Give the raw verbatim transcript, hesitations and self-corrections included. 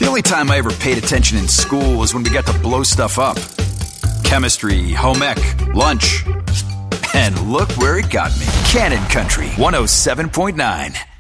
only time I ever paid attention in school was when we got to blow stuff up. Chemistry, home ec, lunch. And look where it got me. Cannon Country, one oh seven point nine.